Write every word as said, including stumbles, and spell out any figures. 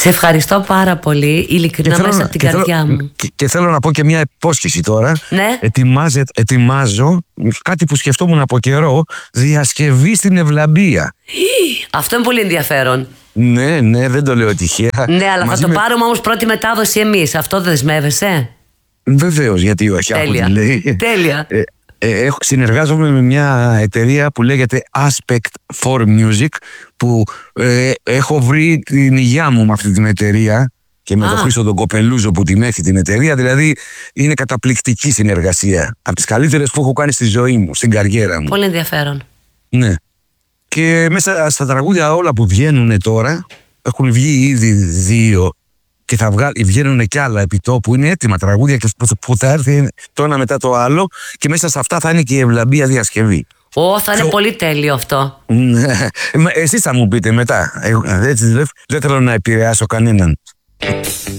Σε ευχαριστώ πάρα πολύ, ειλικρινά μέσα να, από την και καρδιά θέλω, μου. Και, και θέλω να πω και μια υπόσχεση τώρα. Ναι. Ετοιμάζε, ετοιμάζω κάτι που σκεφτόμουν από καιρό, διασκευή στην Ευλαμπία. Αυτό είναι πολύ ενδιαφέρον. Ναι, ναι, δεν το λέω τυχαία. Ναι, αλλά Μαζί θα το με... πάρουμε όμως πρώτη μετάδοση εμείς. Αυτό δεν δεσμεύεσαι? Βεβαίως, γιατί όχι. Τέλεια. Άκου τι λέει. Τέλεια. Ε, ε, έχω, συνεργάζομαι με μια εταιρεία που λέγεται Aspect for Music, που ε, έχω βρει την υγειά μου με αυτή την εταιρεία και με Α. τον Χρήστο τον Κοπελούζο που την έχει την εταιρεία. Δηλαδή είναι καταπληκτική συνεργασία. Από τις καλύτερες που έχω κάνει στη ζωή μου, στην καριέρα μου. Πολύ ενδιαφέρον. Ναι. Και μέσα στα τραγούδια όλα που βγαίνουν τώρα, έχουν βγει ήδη δύο και θα βγάλει, βγαίνουν κι άλλα επί τόπου. Είναι έτοιμα τραγούδια και που θα έρθει το ένα μετά το άλλο, και μέσα σε αυτά θα είναι και η Ευλαμπία διασκευή. Ω, θα είναι Ποιο... πολύ τέλειο αυτό. Εσείς θα μου πείτε μετά. Εγώ, έτσι, δεν, δεν θέλω να επηρεάσω κανέναν.